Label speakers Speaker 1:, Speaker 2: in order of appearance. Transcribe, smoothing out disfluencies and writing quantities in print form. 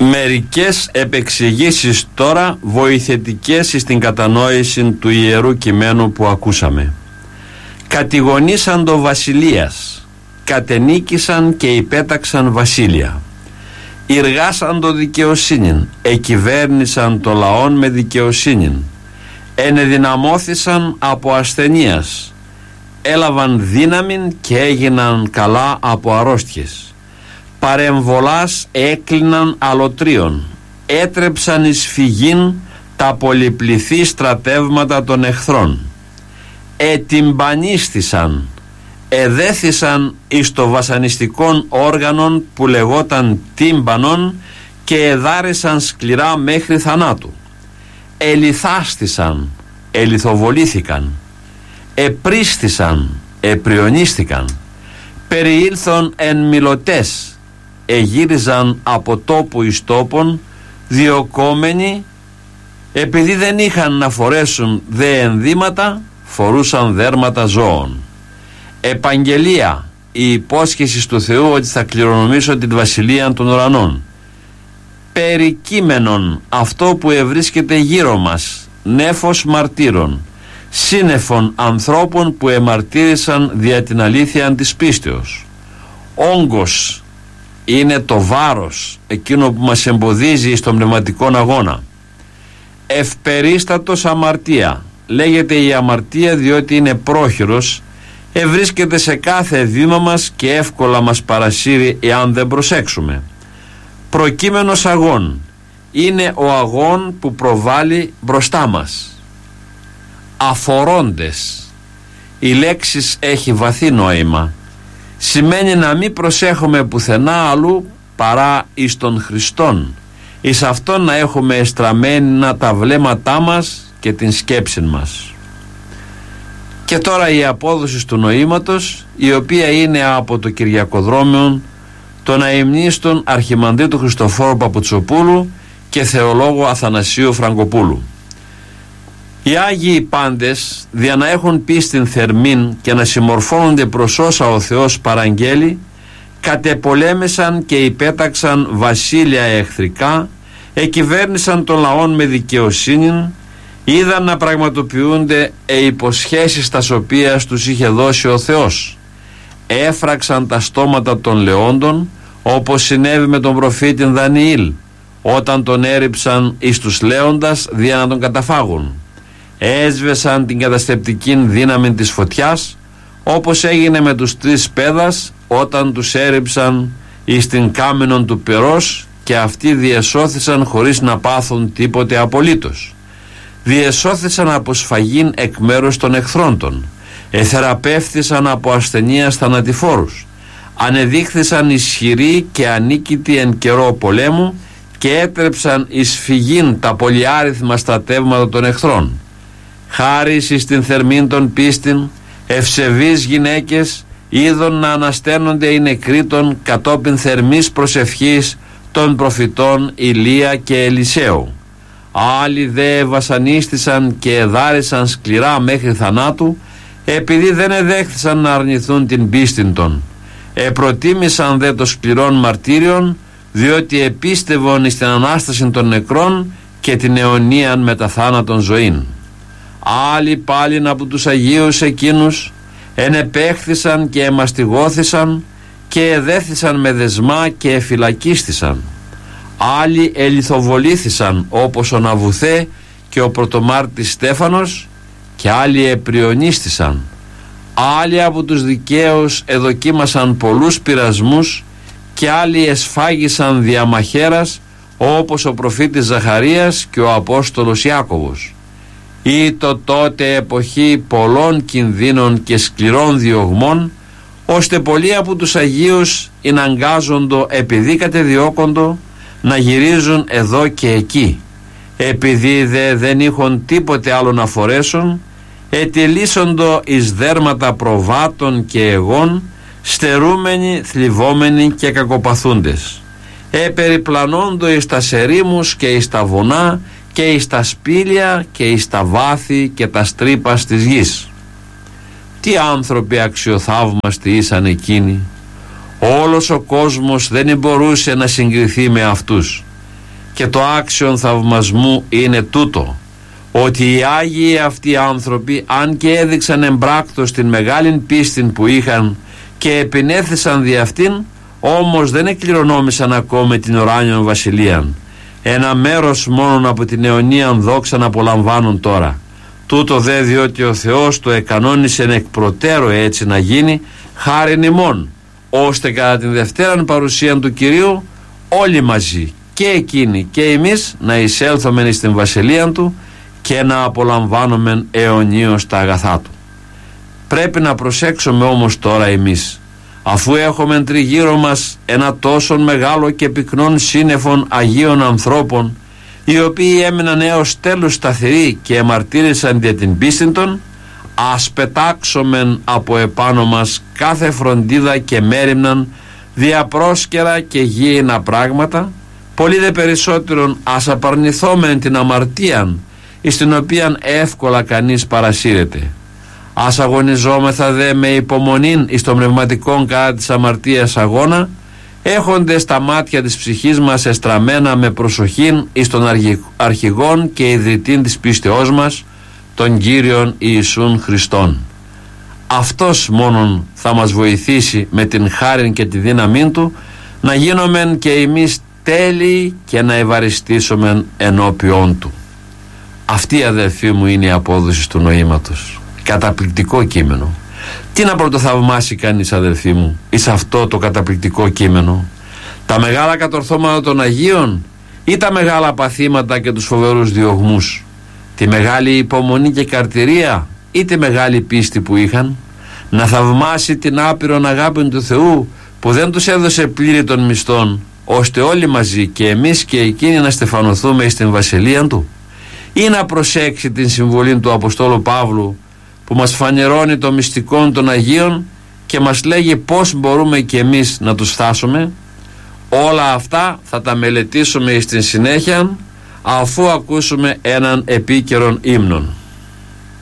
Speaker 1: Μερικές επεξηγήσεις τώρα βοηθητικές στην κατανόηση του Ιερού Κειμένου που ακούσαμε. Κατηγονήσαν το βασιλείας, κατενίκησαν και υπέταξαν βασίλεια. Ιργάσαν το δικαιοσύνην, εκυβέρνησαν το λαόν με δικαιοσύνην. Ενεδυναμώθησαν από ασθενείας, έλαβαν δύναμην και έγιναν καλά από αρρώστιες. Παρεμβολάς έκλειναν αλωτρίων, έτρεψαν εις φυγήν τα πολυπληθή στρατεύματα των εχθρών. Ετυμπανίστησαν, εδέθησαν εις το βασανιστικόν όργανον που λεγόταν τύμπανον και εδάρεσαν σκληρά μέχρι θανάτου. Ελιθάστησαν, ελιθοβολήθηκαν, επρίστησαν, επριονίστηκαν, περιήλθον εν μιλωτές, εγύριζαν από τόπο εις τόπον, διωκόμενοι, επειδή δεν είχαν να φορέσουν δε ενδύματα, φορούσαν δέρματα ζώων. Επαγγελία, η υπόσχεση του Θεού ότι θα κληρονομήσω την βασιλεία των ουρανών. Περικείμενον, αυτό που ευρίσκεται γύρω μας, νέφος μαρτύρων, σύννεφων ανθρώπων που εμαρτύρησαν δια την αλήθεια της πίστεως. Όγκος είναι το βάρος, εκείνο που μας εμποδίζει στον πνευματικό αγώνα. Ευπερίστατος αμαρτία, λέγεται η αμαρτία διότι είναι πρόχειρος, ευρίσκεται σε κάθε βήμα μας και εύκολα μας παρασύρει εάν δεν προσέξουμε. Προκείμενος αγών, είναι ο αγών που προβάλλει μπροστά μας. Αφορώντες, η λέξη έχει βαθύ νόημα. Σημαίνει να μην προσέχουμε πουθενά αλλού παρά εις τον Χριστόν, εις αυτόν να έχουμε εστραμμένα τα βλέμματά μας και την σκέψη μας. Και τώρα η απόδοση του νοήματος, η οποία είναι από το Κυριακοδρόμιον των αημνίστων Αρχιμανδρίτου Χριστοφόρου Παπουτσοπούλου και θεολόγου Αθανασίου Φραγκοπούλου. Οι Άγιοι πάντες, δια να έχουν πίστην θερμήν και να συμμορφώνονται προς όσα ο Θεός παραγγέλει, κατεπολέμησαν και υπέταξαν βασίλεια εχθρικά, εκυβέρνησαν των λαών με δικαιοσύνη, είδαν να πραγματοποιούνται υποσχέσεις τας οποίας τους είχε δώσει ο Θεός. Έφραξαν τα στόματα των λεόντων, όπως συνέβη με τον προφήτη Δανιήλ, όταν τον έριψαν εις τους λέοντας δια να τον καταφάγουν. Έσβεσαν την καταστρεπτική δύναμη της φωτιάς, όπως έγινε με τους 3 παίδας όταν τους έριψαν εις την κάμενον του πυρός και αυτοί διεσώθησαν χωρίς να πάθουν τίποτε απολύτως. Διεσώθησαν από σφαγήν εκ μέρους των εχθρών των, εθεραπεύθησαν από ασθενείας θανατηφόρους, ανεδείχθησαν ισχυροί και ανίκητοι εν καιρό πολέμου και έτρεψαν εις φυγήν τα πολυάριθμα στρατεύματα των εχθρών. Χάρις εις την θερμήν των πίστην, ευσεβείς γυναίκες είδον να ανασταίνονται οι νεκροί των κατόπιν θερμής προσευχής των προφητών Ηλία και Ελισαίου. Άλλοι δε βασανίστησαν και εδάρισαν σκληρά μέχρι θανάτου, επειδή δεν εδέχθησαν να αρνηθούν την πίστην των. Προτίμησαν δε το σκληρών μαρτύριων, διότι επίστευον εις την Ανάσταση των νεκρών και την αιωνίαν μετά θάνατον ζωήν. Άλλοι πάλιν από τους Αγίους εκείνους ενεπέχθησαν και εμαστιγώθησαν και εδέθησαν με δεσμά και εφυλακίστησαν. Άλλοι ελιθοβολήθησαν όπως ο Ναβουθέ και ο πρωτομάρτης Στέφανος, και άλλοι επριονίστησαν. Άλλοι από τους δικαίους εδοκίμασαν πολλούς πειρασμούς και άλλοι εσφάγισαν διαμαχαίρας, όπως ο προφήτης Ζαχαρίας και ο Απόστολος Ιάκωβος. Ήτο τότε εποχή πολλών κινδύνων και σκληρών διωγμών, ώστε πολλοί από τους Αγίους ειναγκάζοντο επειδή κατεδιώκοντο να γυρίζουν εδώ και εκεί. Επειδή δεν είχαν τίποτε άλλο να φορέσουν, ετελήσοντο εις δέρματα προβάτων και εγών, στερούμενοι, θλιβόμενοι και κακοπαθούντες. Περιπλανώντο εις τα σερήμους και εις τα βουνά και εις τα σπήλια και εις τα βάθη και τα στρίπας της γης. Τι άνθρωποι αξιοθαύμαστοι ήσαν εκείνοι! Όλος ο κόσμος δεν μπορούσε να συγκριθεί με αυτούς. και το άξιον θαυμασμού είναι τούτο, ότι οι Άγιοι αυτοί άνθρωποι, αν και έδειξαν εμπράκτος την μεγάλη πίστη που είχαν και επινέθησαν δι' αυτήν, όμως δεν εκκληρονόμησαν ακόμη την ουράνιον βασιλείαν. Ένα μέρος μόνον από την αιωνίαν δόξαν απολαμβάνουν τώρα. Τούτο δε διότι ο Θεός το εκανόνισε εκ προτέρου έτσι να γίνει, χάριν ημών, ώστε κατά την δευτέραν παρουσίαν του Κυρίου όλοι μαζί, και εκείνοι και εμείς, να εισέλθομεν στην βασιλεία του και να απολαμβάνομεν αιωνίως τα αγαθά του. Πρέπει να προσέξουμε όμως τώρα εμείς, αφού έχουμε τριγύρω μας ένα τόσο μεγάλο και πυκνόν σύννεφον Αγίων ανθρώπων, οι οποίοι έμειναν έως τέλους σταθεροί και εμαρτύρησαν για την πίστη των, ας πετάξομεν από επάνω μας κάθε φροντίδα και μέριμναν διαπρόσκαιρα και γήινα πράγματα, πολύ δε περισσότερον ας απαρνηθόμεν την αμαρτίαν, εις την οποίαν εύκολα κανείς παρασύρεται. Ας αγωνιζόμεθα δε με υπομονήν εις των πνευματικών κατά της αμαρτίας αγώνα, έχοντες τα μάτια της ψυχής μας εστραμμένα με προσοχήν εις των αρχηγών και ιδρυτήν της πίστεώς μας, τον Κύριον Ιησούν Χριστόν. Αυτός μόνον θα μας βοηθήσει με την χάριν και τη δύναμή του να γίνομεν και εμείς τέλειοι και να ευαριστήσουμε ενώπιόν του. Αυτή, αδελφοί μου, είναι η απόδοση του νοήματος. Καταπληκτικό κείμενο. Τι να πρωτοθαυμάσει κανείς, αδελφοί μου, εις αυτό το καταπληκτικό κείμενο? Τα μεγάλα κατορθώματα των Αγίων ή τα μεγάλα παθήματα και τους φοβερούς διωγμούς? Τη μεγάλη υπομονή και καρτηρία ή τη μεγάλη πίστη που είχαν? Να θαυμάσει την άπειρον αγάπη του Θεού που δεν τους έδωσε πλήρη των μισθών, ώστε όλοι μαζί, και εμείς και εκείνοι, να στεφανωθούμε στην βασιλεία του? Ή να προσέξει την συμβολή του Αποστόλου Παύλου, που μας φανερώνει το μυστικό των Αγίων και μας λέγει πώς μπορούμε και εμείς να τους φτάσουμε? Όλα αυτά θα τα μελετήσουμε στην συνέχεια, αφού ακούσουμε έναν επίκαιρον ύμνον.